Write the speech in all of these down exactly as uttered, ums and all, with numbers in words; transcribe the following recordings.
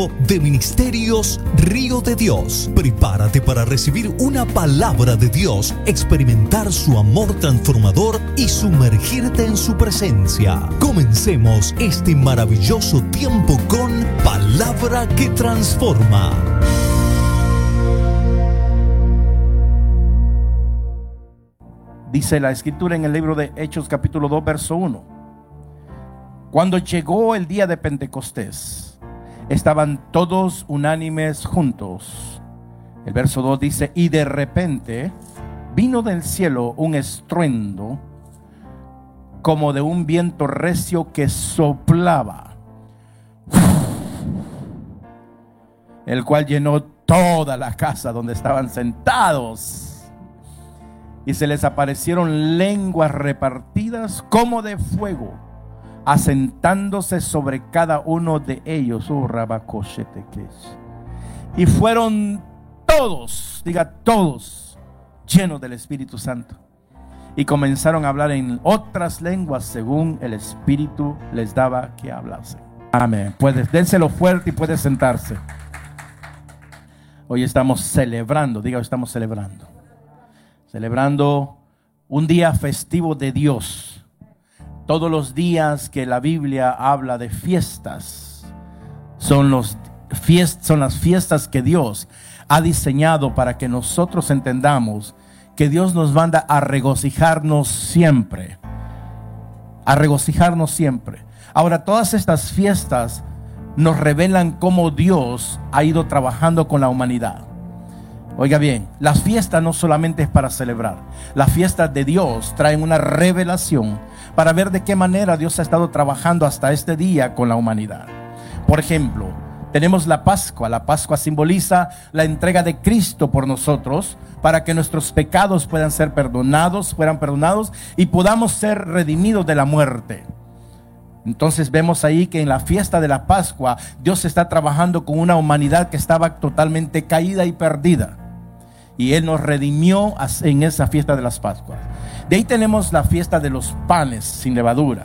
De Ministerios Río de Dios. Prepárate para recibir una palabra de Dios, experimentar su amor transformador y sumergirte en su presencia. Comencemos este maravilloso tiempo con Palabra que Transforma. Dice la escritura en el libro de Hechos capítulo dos verso uno: cuando llegó el día de Pentecostés, estaban todos unánimes juntos. El verso dos dice: y de repente vino del cielo un estruendo como de un viento recio que soplaba, el cual llenó toda la casa donde estaban sentados. Y se les aparecieron lenguas repartidas como de fuego, asentándose sobre cada uno de ellos. Oh, y fueron todos, diga todos, llenos del Espíritu Santo, y comenzaron a hablar en otras lenguas según el Espíritu les daba que hablasen. Amén. Puedes, dénselo fuerte y puede sentarse. Hoy estamos celebrando, diga estamos celebrando, celebrando un día festivo de Dios. Todos los días que la Biblia habla de fiestas son, los fiest, son las fiestas que Dios ha diseñado para que nosotros entendamos que Dios nos manda a regocijarnos siempre, a regocijarnos siempre. Ahora, todas estas fiestas nos revelan cómo Dios ha ido trabajando con la humanidad. Oiga bien, las fiestas no solamente es para celebrar. Las fiestas de Dios traen una revelación para ver de qué manera Dios ha estado trabajando hasta este día con la humanidad. Por ejemplo, tenemos la Pascua. La Pascua simboliza la entrega de Cristo por nosotros para que nuestros pecados puedan ser perdonados, fueran perdonados y podamos ser redimidos de la muerte. Entonces vemos ahí que en la fiesta de la Pascua Dios está trabajando con una humanidad que estaba totalmente caída y perdida, y Él nos redimió en esa fiesta de las Pascuas. De ahí tenemos la fiesta de los panes sin levadura.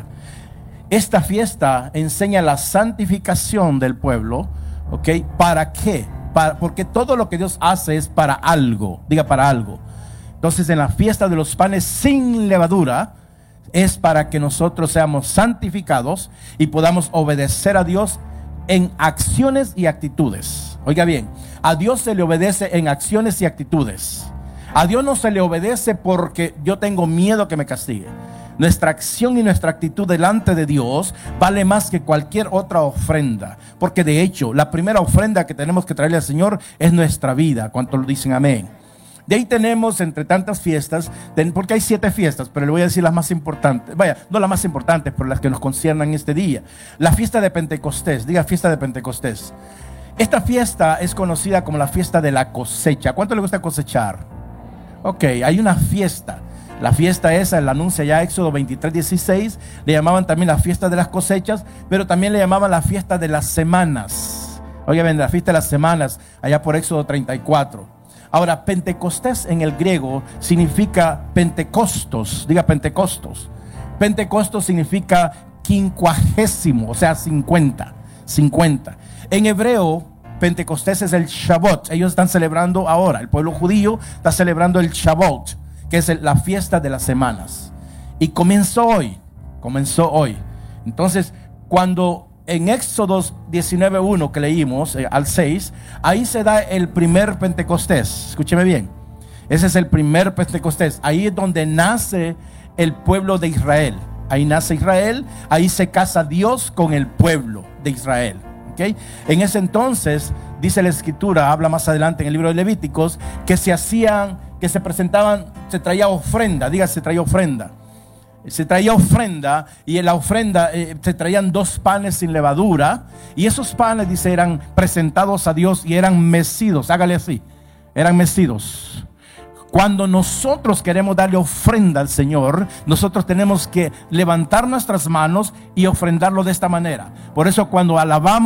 Esta fiesta enseña la santificación del pueblo. ¿Ok? ¿Para qué? Para, porque todo lo que Dios hace es para algo. Diga para algo. Entonces en la fiesta de los panes sin levadura es para que nosotros seamos santificados y podamos obedecer a Dios en acciones y actitudes. Oiga bien, a Dios se le obedece en acciones y actitudes. A Dios no se le obedece porque yo tengo miedo que me castigue. Nuestra acción y nuestra actitud delante de Dios vale más que cualquier otra ofrenda, porque de hecho la primera ofrenda que tenemos que traerle al Señor es nuestra vida. ¿Cuántos lo dicen amén? De ahí tenemos, entre tantas fiestas, porque hay siete fiestas, pero le voy a decir las más importantes. Vaya, no las más importantes, pero las que nos conciernan este día. La fiesta de Pentecostés, diga fiesta de Pentecostés. Esta fiesta es conocida como la fiesta de la cosecha. ¿Cuánto le gusta cosechar? Ok, hay una fiesta. La fiesta esa, la anuncia ya Éxodo veintitrés dieciséis, le llamaban también la fiesta de las cosechas, pero también le llamaban la fiesta de las semanas. Oigan, la fiesta de las semanas, allá por Éxodo treinta y cuatro. Ahora, Pentecostés en el griego significa Pentecostos, diga Pentecostos. Pentecostos significa quincuagésimo, o sea, cincuenta, cincuenta. En hebreo, Pentecostés es el Shavuot. Ellos están celebrando ahora, el pueblo judío está celebrando el Shavuot, que es la fiesta de las semanas. Y comenzó hoy, comenzó hoy. Entonces, cuando en Éxodo diecinueve uno que leímos, eh, al seis, ahí se da el primer Pentecostés. Escúcheme bien, ese es el primer Pentecostés. Ahí es donde nace el pueblo de Israel. Ahí nace Israel, ahí se casa Dios con el pueblo de Israel. ¿Okay? En ese entonces, dice la escritura, habla más adelante en el libro de Levíticos, que se hacían, que se presentaban, se traía ofrenda, diga se traía ofrenda. Se traía ofrenda, y en la ofrenda eh, se traían dos panes sin levadura, y esos panes, dice, eran presentados a Dios y eran mecidos. Hágale así, eran mecidos. Cuando nosotros queremos darle ofrenda al Señor, nosotros tenemos que levantar nuestras manos y ofrendarlo de esta manera. Por eso cuando alabamos